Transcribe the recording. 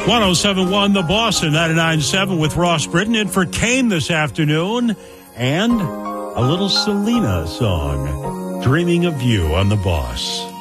1071 The Boss and 99.7 with Ross Britton in for Kane this afternoon. And a little Selena song, Dreaming of You on The Boss.